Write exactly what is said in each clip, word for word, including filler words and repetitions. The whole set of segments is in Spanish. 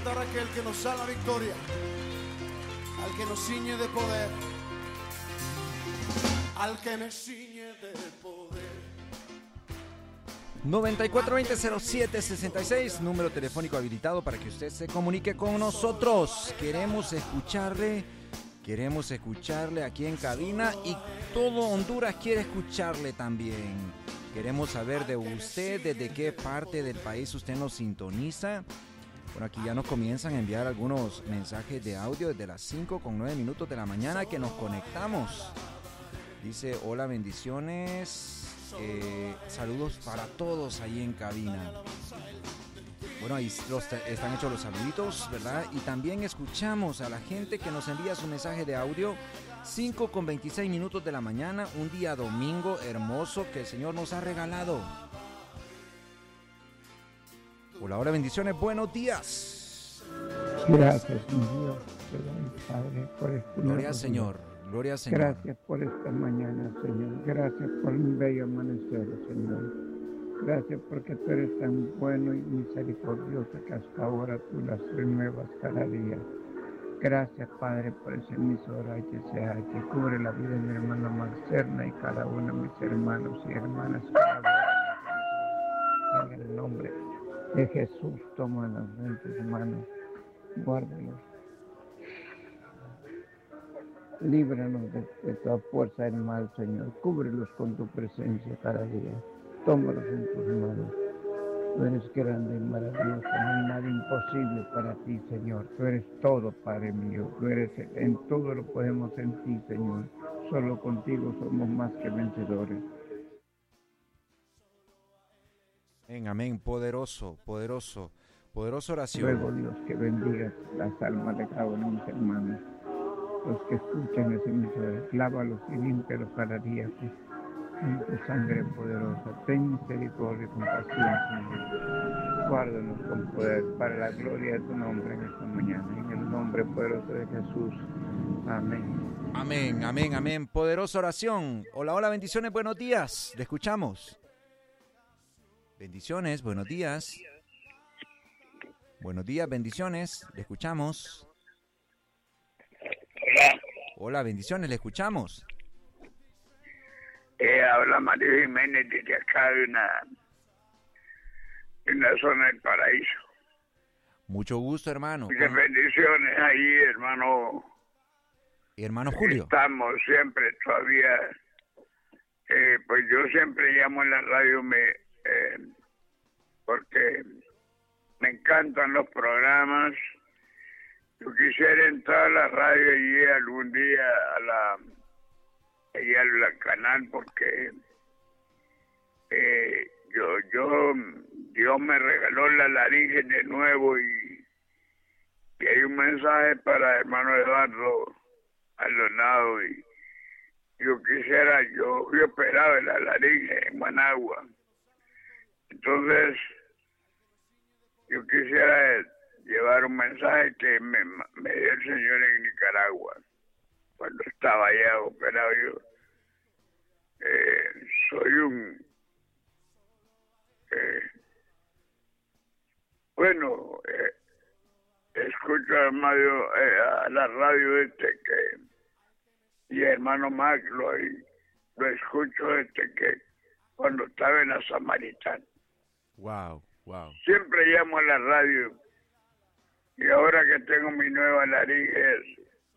cantar a aquel que nos da la victoria, al que nos ciñe de poder, al que me ciñe de poder. noventa y cuatro veinte cero siete sesenta y seis, número telefónico habilitado para que usted se comunique con nosotros. Queremos escucharle, queremos escucharle aquí en cabina y todo Honduras quiere escucharle también. Queremos saber de usted, desde qué parte del país usted nos sintoniza. Bueno, aquí ya nos comienzan a enviar algunos mensajes de audio desde las cinco con nueve minutos de la mañana que nos conectamos. Dice, hola, bendiciones. Eh, saludos para todos ahí en cabina. Bueno, ahí los, están hechos los saluditos, ¿verdad? Y también escuchamos a la gente que nos envía su mensaje de audio. cinco con veintiséis minutos de la mañana, un día domingo hermoso que el Señor nos ha regalado. Hola, hola, bendiciones, buenos días. Gracias, mi Dios, te doy, Padre, por este Gloria nuevo al Señor. día. Gloria al Señor. Gracias por esta mañana, Señor. Gracias por un bello amanecer, Señor. Gracias porque tú eres tan bueno y misericordioso que hasta ahora tú las renuevas cada día. Gracias, Padre, por esa emisora H C A que cubre la vida de mi hermano Maxerna y cada uno de mis hermanos y hermanas. En el nombre de Jesús, toma las en tus manos, guárdalos. Líbranos de, de toda fuerza del mal, Señor. Cúbrelos con tu presencia cada día. Tómalos en tus manos. Tú eres grande y maravilloso. No hay nada imposible para ti, Señor. Tú eres todo, Padre mío. Tú eres, en todo lo podemos en ti, Señor. Solo contigo somos más que vencedores. Amén, amén. Poderoso, poderoso, poderosa oración. Ruego, Dios, que bendigas las almas de cada uno de mis hermanos. Los que escuchan ese emisora, lávalos y límpialos cada día con tu sangre poderosa. Ten misericordia y compasión, Señor. Guárdanos con poder para la gloria de tu nombre en esta mañana. En el nombre poderoso de Jesús. Amén. Amén, amén, amén. Poderosa oración. Hola, hola, bendiciones, buenos días. Le escuchamos. Bendiciones, buenos días. Buenos días, bendiciones. Le escuchamos. Hola. Hola, bendiciones, le escuchamos. Eh, habla Mario Jiménez desde acá de una, de una zona del paraíso. Mucho gusto, hermano. Muchas bendiciones ahí, hermano. ¿Y hermano Julio? Estamos siempre todavía, eh, pues yo siempre llamo en la radio me eh, porque me encantan los programas. Yo quisiera entrar a la radio y algún día a la y al canal porque eh, yo yo Dios me regaló la laringe de nuevo y, y hay un mensaje para hermano Eduardo Alonado y yo quisiera, yo fui operado de la laringe en Managua, entonces yo quisiera llevar un mensaje que me, me dio el Señor en Nicaragua cuando estaba allá operado. Yo eh, soy un eh, bueno eh, escucho a, Mario, eh, a la radio este que y hermano Mac lo, lo escucho este que cuando estaba en la Samaritana. Wow, wow. Siempre llamo a la radio y ahora que tengo mi nueva laringe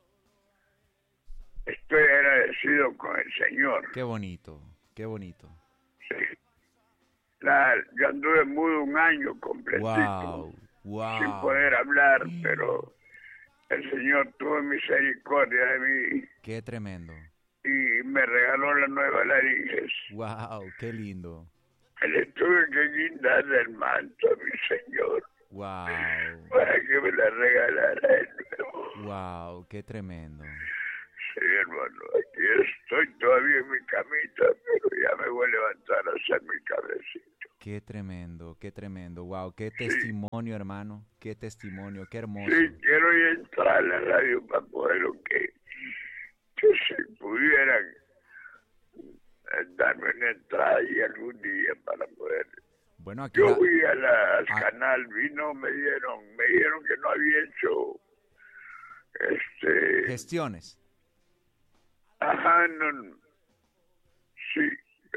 estoy agradecido con el Señor. Qué bonito, qué bonito. Sí. La, yo anduve mudo un año completito. Wow, wow. Sin poder hablar, pero el Señor tuvo misericordia de mí. Qué tremendo. Y me regaló la nueva laringe. Wow, qué lindo. Le tuve que guindar del manto a mi Señor. Wow. Para que me la regalara de nuevo. Wow, qué tremendo. Sí, hermano, aquí estoy todavía en mi camita, pero ya me voy a levantar a hacer mi cabecito. Qué tremendo, qué tremendo. Wow, qué testimonio, sí. Hermano. Qué testimonio, qué hermoso. Sí, quiero ir a entrar a la radio para poder lo que, que si pudieran darme una entrada y algún día para poder Bueno, aquí Yo la- fui a la, al Ah. canal, vino, me dieron, me dijeron que no había hecho, este, gestiones. ajá, no, sí,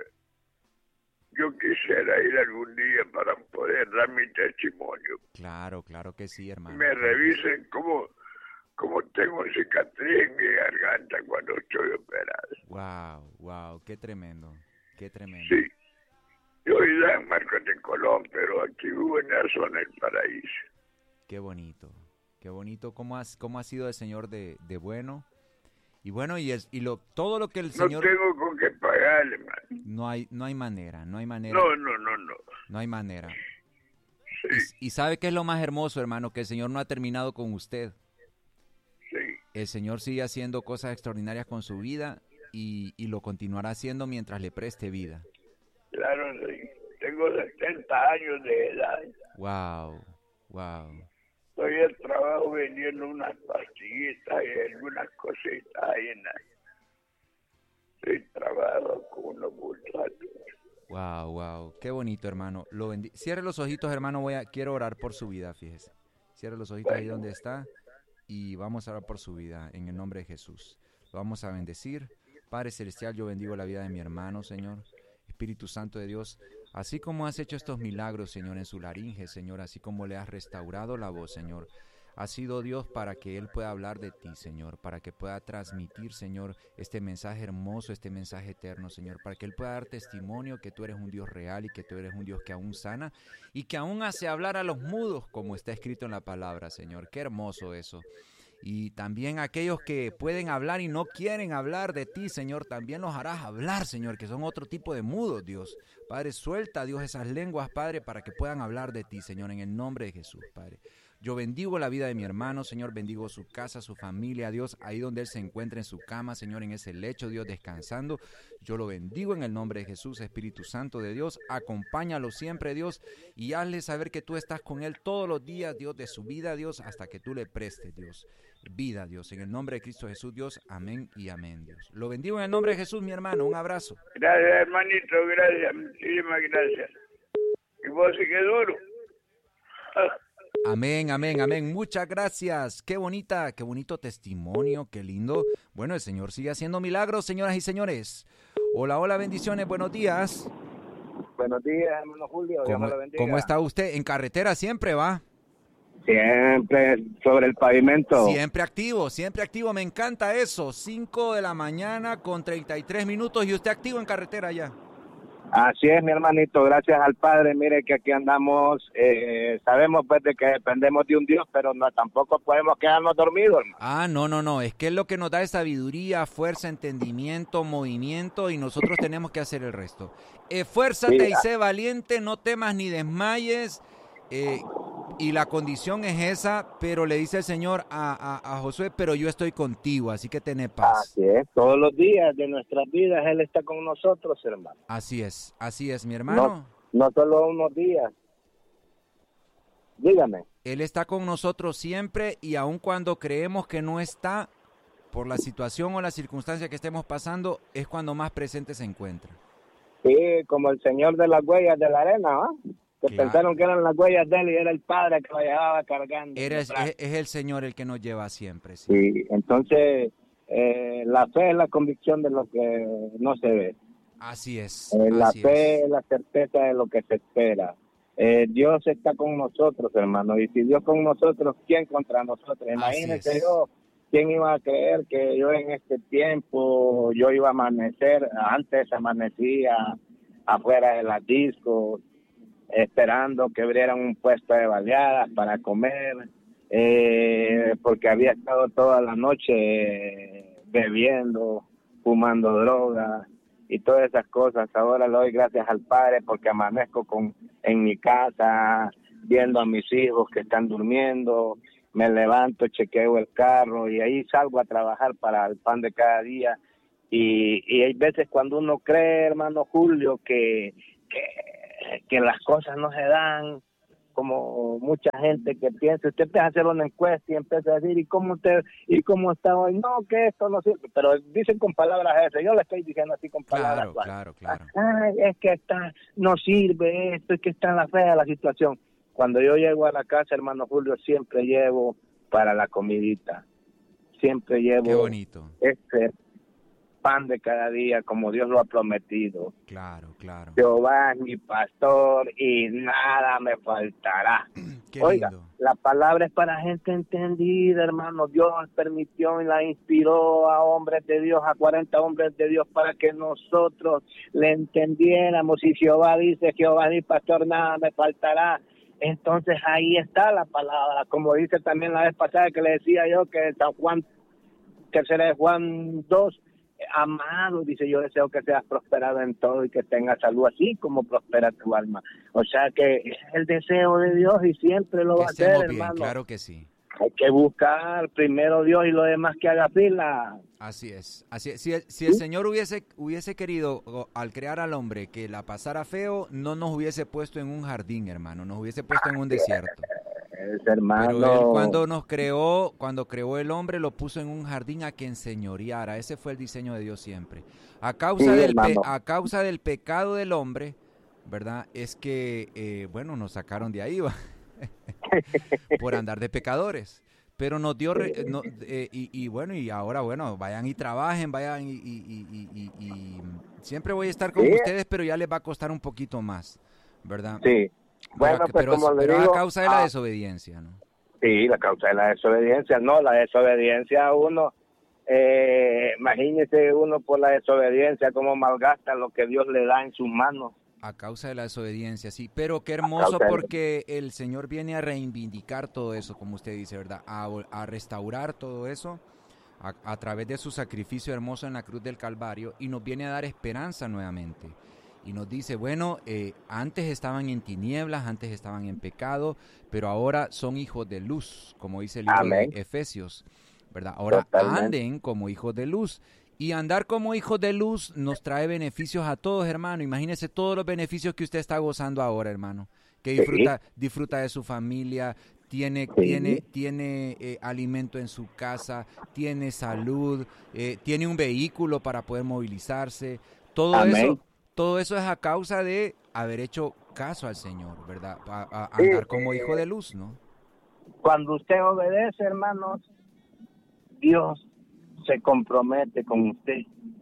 yo quisiera ir algún día para poder dar mi testimonio. Claro, claro que sí, hermano. Me claro que sí. revisen cómo, cómo tengo cicatriz en mi garganta cuando estoy operado. Wow, wow, qué tremendo, qué tremendo. Sí, yo vivo en Marcos de Colón, pero aquí vivo en la zona del paraíso. Qué bonito, qué bonito. ¿Cómo, has, cómo ha sido el Señor de, de bueno? Y bueno, y, es, y lo, todo lo que el No Señor... tengo con qué pagarle, man. No hay, no hay manera, no hay manera, No, no, no, no. no hay manera. Sí, Y, y sabe qué es lo más hermoso, hermano, que el Señor no ha terminado con usted. sí. El Señor sigue haciendo cosas extraordinarias con su vida y, y lo continuará haciendo mientras le preste vida. Claro, sí. Tengo setenta años de edad. Wow, wow. Estoy en el trabajo vendiendo unas pastillitas y algunas cositas ahí en la... Sí, trabajo con unos muchachos. Wow, wow, qué bonito, hermano. Lo bendi- Cierre los ojitos, hermano. Voy a quiero orar por su vida, fíjese. Cierre los ojitos ahí donde está y vamos a orar por su vida en el nombre de Jesús. Lo vamos a bendecir. Padre celestial, yo bendigo la vida de mi hermano, Señor. Espíritu Santo de Dios, así como has hecho estos milagros, Señor, en su laringe, Señor, así como le has restaurado la voz, Señor. Ha sido Dios para que Él pueda hablar de ti, Señor, para que pueda transmitir, Señor, este mensaje hermoso, este mensaje eterno, Señor, para que Él pueda dar testimonio que tú eres un Dios real y que tú eres un Dios que aún sana y que aún hace hablar a los mudos, como está escrito en la palabra, Señor. Qué hermoso eso. Y también aquellos que pueden hablar y no quieren hablar de ti, Señor, también los harás hablar, Señor, que son otro tipo de mudos, Dios. Padre, suelta, Dios, esas lenguas, Padre, para que puedan hablar de ti, Señor, en el nombre de Jesús, Padre. Yo bendigo la vida de mi hermano, Señor, bendigo su casa, su familia, Dios, ahí donde él se encuentra en su cama, Señor, en ese lecho, Dios, descansando. Yo lo bendigo en el nombre de Jesús, Espíritu Santo de Dios, acompáñalo siempre, Dios, y hazle saber que tú estás con él todos los días, Dios, de su vida, Dios, hasta que tú le prestes, Dios, vida, Dios, en el nombre de Cristo Jesús, Dios, amén y amén, Dios. Lo bendigo en el nombre de Jesús, mi hermano, un abrazo. Gracias, hermanito, gracias, muchísimas gracias. Y vos sigue duro. Amén, amén, amén. Muchas gracias. Qué bonita, qué bonito testimonio, qué lindo. Bueno, el Señor sigue haciendo milagros, señoras y señores. Hola, hola, bendiciones, buenos días. Buenos días, hermano Julio. Dios ¿Cómo, me lo bendiga. ¿Cómo está usted? En carretera siempre va. Siempre sobre el pavimento. Siempre activo, siempre activo. Me encanta eso. cinco de la mañana con treinta y tres minutos y usted activo en carretera ya. Así es, mi hermanito. Gracias al Padre. Mire que aquí andamos. Eh, sabemos pues de que dependemos de un Dios, pero no tampoco podemos quedarnos dormidos, hermano. Ah, no, no, no. Es que es lo que nos da es sabiduría, fuerza, entendimiento, movimiento y nosotros tenemos que hacer el resto. Esfuérzate Sí. y sé valiente, no temas ni desmayes. Eh, y la condición es esa, pero le dice el Señor a, a, a Josué, pero yo estoy contigo, así que ten paz. Así es. Todos los días de nuestras vidas Él está con nosotros, hermano. Así es, así es, mi hermano. No, no solo unos días. Dígame. Él está con nosotros siempre y aun cuando creemos que no está, por la situación o la circunstancia que estemos pasando, es cuando más presente se encuentra. Sí, como el Señor de las huellas de la arena, ¿ah? Que Claro. pensaron que eran las huellas de Él y era el Padre que lo llevaba cargando. Era, es, es- es el Señor el que nos lleva siempre. Sí. Sí, entonces eh, la fe es la convicción de lo que no se ve. Así es. Eh, la así fe es. es la certeza de lo que se espera. Eh, Dios está con nosotros, hermano. Y si Dios con nosotros, ¿quién contra nosotros? Imagínese es. yo, ¿quién iba a creer que yo en este tiempo, yo iba a amanecer, antes amanecía afuera de las discos, esperando que abrieran un puesto de baleadas para comer, eh, porque había estado toda la noche eh, bebiendo, fumando drogas y todas esas cosas. Ahora le doy gracias al Padre porque amanezco con en mi casa, viendo a mis hijos que están durmiendo, me levanto, chequeo el carro y ahí salgo a trabajar para el pan de cada día. Y, y hay veces cuando uno cree, hermano Julio, que, que, que las cosas no se dan como mucha gente que piensa. Usted empieza a hacer una encuesta y empieza a decir, ¿y cómo usted, y cómo está hoy? No, que esto no sirve, pero dicen con palabras esas, yo le estoy diciendo así con palabras. Claro, claro, claro. Ay, es que está, no sirve esto, es que está la fea la situación. Cuando yo llego a la casa, hermano Julio, siempre llevo para la comidita, siempre llevo Qué bonito. este pan de cada día como Dios lo ha prometido. Claro, claro. Jehová es mi pastor y nada me faltará. Qué Oiga, lindo. la palabra es para gente entendida, hermano. Dios permitió y la inspiró a hombres de Dios, a cuarenta hombres de Dios, para que nosotros le entendiéramos. Y Jehová dice, Jehová es mi pastor, nada me faltará. Entonces ahí está la palabra, como dice también la vez pasada que le decía yo que San Juan, tercera de Juan dos, amado, dice, yo deseo que seas prosperado en todo y que tengas salud así como prospera tu alma. O sea que es el deseo de Dios y siempre lo Que va a hacer, estemos bien, hermano. claro que sí. Hay que buscar primero Dios y lo demás que haga fila. Así es. Así es. Si el, si el Señor hubiese hubiese querido, o, al crear al hombre, que la pasara feo, no nos hubiese puesto en un jardín, hermano, nos hubiese puesto en un desierto. Es, hermano. Pero él cuando nos creó, cuando creó el hombre, lo puso en un jardín a que enseñoreara. Ese fue el diseño de Dios siempre. A causa, Sí, del, pe, hermano. a causa del pecado del hombre, ¿verdad? Es que, eh, bueno, nos sacaron de ahí, ¿va? Por andar de pecadores. Pero nos dio, re, no, eh, y, y bueno, y ahora, bueno, vayan y trabajen, vayan y, y, y, y, y siempre voy a estar con Sí. ustedes, pero ya les va a costar un poquito más, ¿verdad? Sí. Bueno, pero, pues pero, como le pero digo, a causa de la ah, desobediencia, ¿no? Sí, la causa de la desobediencia. No, la desobediencia uno, eh, imagínese uno por la desobediencia cómo malgasta lo que Dios le da en sus manos. A causa de la desobediencia, sí, pero qué hermoso porque el Señor viene a reivindicar todo eso, como usted dice, ¿verdad? A, a restaurar todo eso a, a través de su sacrificio hermoso en la cruz del Calvario y nos viene a dar esperanza nuevamente. Y nos dice, bueno, eh, antes estaban en tinieblas, antes estaban en pecado, pero ahora son hijos de luz, como dice el libro Amén. de Efesios, ¿verdad? Ahora Totalmente. anden como hijos de luz. Y andar como hijos de luz nos trae beneficios a todos, hermano. Imagínese todos los beneficios que usted está gozando ahora, hermano. Que disfruta, sí. disfruta de su familia, tiene, sí. tiene, tiene eh, alimento en su casa, tiene salud, eh, tiene un vehículo para poder movilizarse. Todo Amén. eso, todo eso es a causa de haber hecho caso al Señor, ¿verdad? A, a andar sí. como hijo de luz, ¿no? Cuando usted obedece, hermanos, Dios se compromete con usted,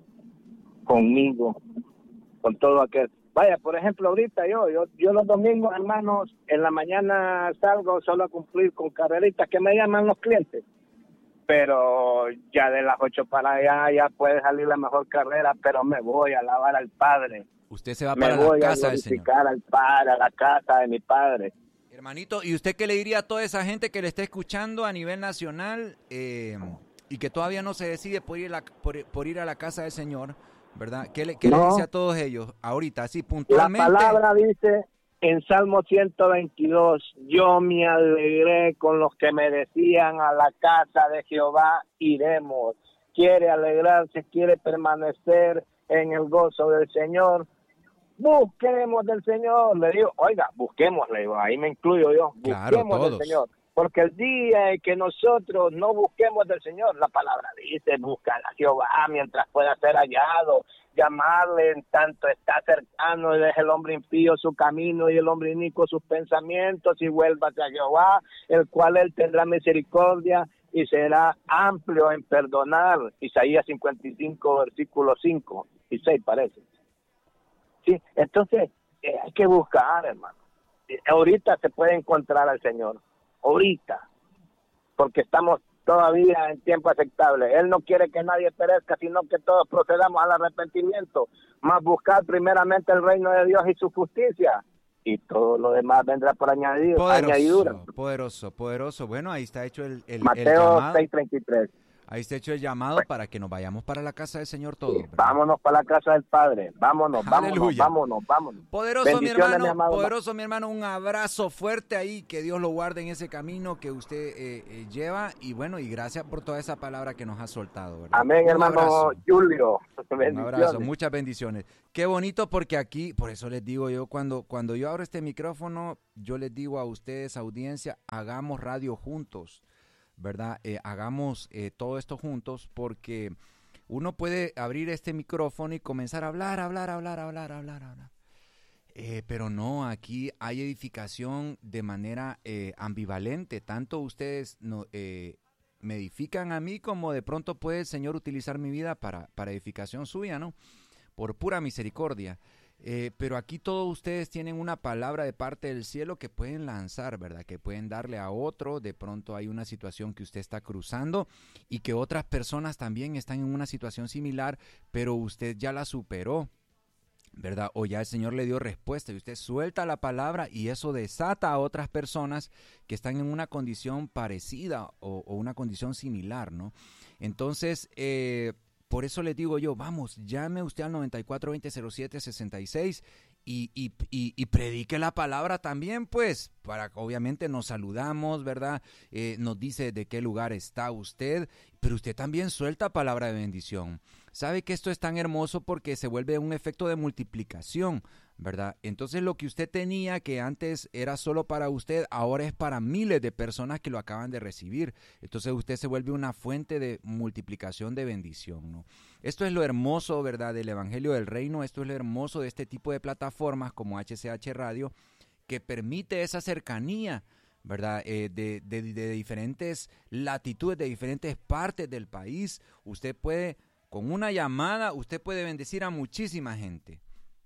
conmigo, con todo aquel. Vaya, por ejemplo, ahorita yo, yo, yo los domingos, hermanos, en la mañana salgo solo a cumplir con carreritas que me llaman los clientes. Pero ya de las ocho para allá ya puede salir la mejor carrera, pero me voy a alabar al Padre. Usted se va para me voy la casa a del Señor. al Padre, a la casa de mi Padre. Hermanito, ¿y usted qué le diría a toda esa gente que le está escuchando a nivel nacional eh, y que todavía no se decide por ir, a la, por, por ir a la casa del Señor, ¿verdad? ¿Qué le, qué no. le dice a todos ellos ahorita, así puntualmente? La palabra dice en Salmo ciento veintidós, yo me alegré con los que me decían a la casa de Jehová iremos. Quiere alegrarse, quiere permanecer en el gozo del Señor. Busquemos del Señor, le digo, oiga, busquemos, le digo, ahí me incluyo yo, busquemos claro, todos. del Señor. Porque el día en que nosotros no busquemos del Señor, la palabra dice, buscar a Jehová mientras pueda ser hallado, llamarle en tanto está cercano y deje el hombre impío su camino y el hombre inicuo sus pensamientos y vuélvase a Jehová, el cual él tendrá misericordia y será amplio en perdonar. Isaías cincuenta y cinco, versículos cinco y seis parece. Sí, entonces eh, hay que buscar, hermano. Ahorita se puede encontrar al Señor. Ahorita, porque estamos todavía en tiempo aceptable. Él no quiere que nadie perezca, sino que todos procedamos al arrepentimiento, más buscar primeramente el reino de Dios y su justicia, y todo lo demás vendrá por añadir, poderoso, añadidura. Poderoso, poderoso. Bueno, ahí está hecho el, el Mateo el seis treinta y tres. Ahí está hecho el llamado Bueno. para que nos vayamos para la casa del Señor todos. ¿verdad? Vámonos para la casa del Padre. Vámonos, vámonos, Aleluya. vámonos, vámonos. Poderoso mi Bendiciones, hermano, mi amado. poderoso mi hermano, un abrazo fuerte ahí, que Dios lo guarde en ese camino que usted eh, eh, lleva y bueno, y gracias por toda esa palabra que nos ha soltado, ¿verdad? Amén, Un hermano abrazo. Julio. Un Bendiciones. abrazo, muchas bendiciones. Qué bonito porque aquí, por eso les digo yo, cuando, cuando yo abro este micrófono, yo les digo a ustedes, audiencia, hagamos radio juntos, ¿verdad? Eh, hagamos eh, todo esto juntos porque uno puede abrir este micrófono y comenzar a hablar, hablar, hablar, hablar, hablar, hablar. Eh, pero no, aquí hay edificación de manera eh, ambivalente. Tanto ustedes no, eh, me edifican a mí como de pronto puede el Señor utilizar mi vida para, para edificación suya, ¿no? Por pura misericordia. Eh, pero aquí todos ustedes tienen una palabra de parte del cielo que pueden lanzar, ¿verdad? Que pueden darle a otro. De pronto hay una situación que usted está cruzando y que otras personas también están en una situación similar, pero usted ya la superó, ¿verdad? O ya el Señor le dio respuesta y usted suelta la palabra y eso desata a otras personas que están en una condición parecida o, o una condición similar, ¿no? Entonces, eh, por eso les digo yo, vamos, llame usted al noventa y cuatro veinte cero siete sesenta y seis y, y, y, y predique la palabra también, pues, para que obviamente nos saludamos, ¿verdad? Eh, nos dice de qué lugar está usted, pero usted también suelta palabra de bendición. Sabe que esto es tan hermoso porque se vuelve un efecto de multiplicación, ¿verdad? Entonces lo que usted tenía que antes era solo para usted, ahora es para miles de personas que lo acaban de recibir. Entonces usted se vuelve una fuente de multiplicación de bendición, ¿no? Esto es lo hermoso, ¿verdad?, del Evangelio del Reino. Esto es lo hermoso de este tipo de plataformas como H C H Radio, que permite esa cercanía, ¿verdad? Eh, de, de, de diferentes latitudes, de diferentes partes del país. Usted puede, con una llamada, usted puede bendecir a muchísima gente.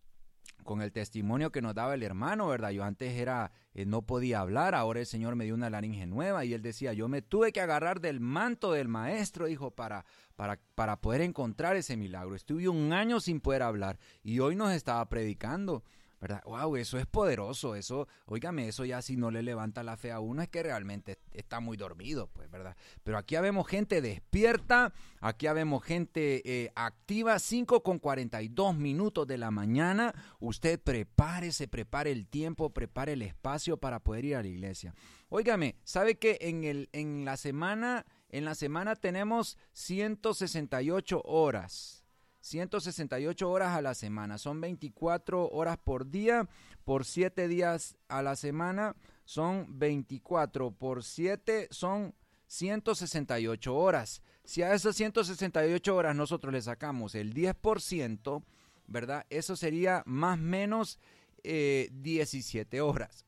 Con el testimonio que nos daba el hermano, ¿verdad? Yo antes era, eh, no podía hablar, ahora el Señor me dio una laringe nueva y él decía, yo me tuve que agarrar del manto del maestro, dijo, para, para, para poder encontrar ese milagro. Estuve un año sin poder hablar y hoy nos estaba predicando, ¿verdad? Wow, eso es poderoso, eso, óigame, eso ya si no le levanta la fe a uno es que realmente está muy dormido, pues, ¿verdad? Pero aquí habemos gente despierta, aquí habemos gente eh, activa, cinco con cuarenta y dos minutos de la mañana, usted prepárese, prepare el tiempo, prepare el espacio para poder ir a la iglesia. Óigame, ¿sabe que en, el, en la semana, en la semana tenemos ciento sesenta y ocho horas? ciento sesenta y ocho horas a la semana, son veinticuatro horas por día, por siete días a la semana, son veinticuatro por siete, son ciento sesenta y ocho horas. Si a esas ciento sesenta y ocho horas nosotros le sacamos el diez por ciento, ¿verdad? Eso sería más o menos eh, diecisiete horas.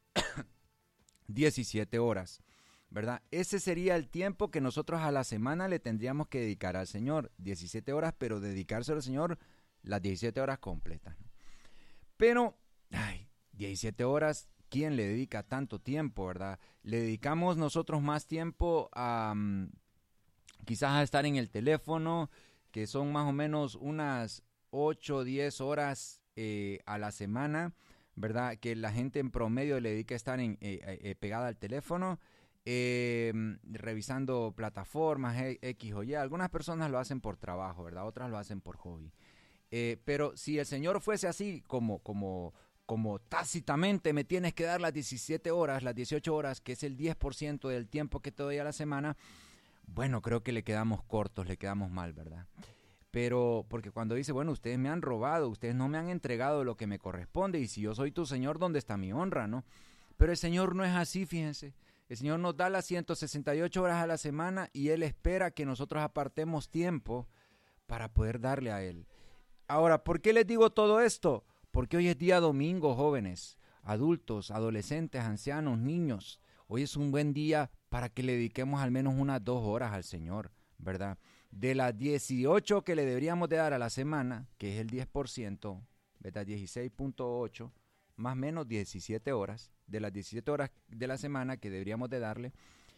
diecisiete horas. ¿Verdad? Ese sería el tiempo que nosotros a la semana le tendríamos que dedicar al Señor, diecisiete horas, pero dedicárselo al Señor las diecisiete horas completas, ¿no? Pero, ay, diecisiete horas, ¿quién le dedica tanto tiempo, verdad? Le dedicamos nosotros más tiempo a um, quizás a estar en el teléfono, que son más o menos unas ocho o diez horas eh, a la semana, ¿verdad? Que la gente en promedio le dedica a estar en, eh, eh, pegada al teléfono. Eh, revisando plataformas X o Y. Algunas personas lo hacen por trabajo, ¿verdad? Otras lo hacen por hobby. Eh, pero si el Señor fuese así, como, como, como tácitamente me tienes que dar las diecisiete horas, las dieciocho horas, que es el diez por ciento del tiempo que te doy a la semana, bueno, creo que le quedamos cortos, le quedamos mal, ¿verdad? Pero, porque cuando dice, bueno, ustedes me han robado, ustedes no me han entregado lo que me corresponde, y si yo soy tu Señor, ¿dónde está mi honra, no? Pero el Señor no es así, fíjense. El Señor nos da las ciento sesenta y ocho horas a la semana y Él espera que nosotros apartemos tiempo para poder darle a Él. Ahora, ¿por qué les digo todo esto? Porque hoy es día domingo, jóvenes, adultos, adolescentes, ancianos, niños. Hoy es un buen día para que le dediquemos al menos unas dos horas al Señor, ¿verdad? De las dieciocho que le deberíamos de dar a la semana, que es el diez por ciento, ¿verdad? dieciséis punto ocho, más o menos diecisiete horas, de las diecisiete horas de la semana que deberíamos de darle,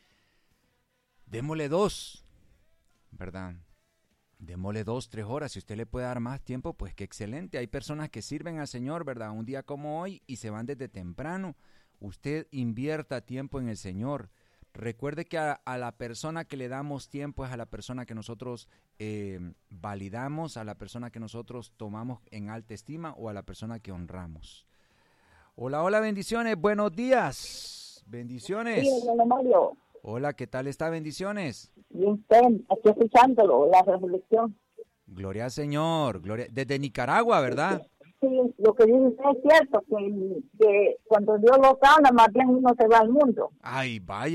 démosle dos, ¿verdad? Démosle dos, tres horas. Si usted le puede dar más tiempo, pues qué excelente. Hay personas que sirven al Señor, ¿verdad? Un día como hoy y se van desde temprano. Usted invierta tiempo en el Señor. Recuerde que a, a la persona que le damos tiempo es a la persona que nosotros eh, validamos, a la persona que nosotros tomamos en alta estima o a la persona que honramos. Hola, hola, bendiciones, buenos días, bendiciones. Sí, hermano Mario. Hola, ¿qué tal está? Bendiciones. Y usted, aquí escuchándolo, la reflexión. Gloria al Señor, gloria. Desde Nicaragua, ¿verdad? Sí, lo que dice usted es cierto, que, que cuando Dios lo habla, más bien uno se va al mundo. Ay, vaya.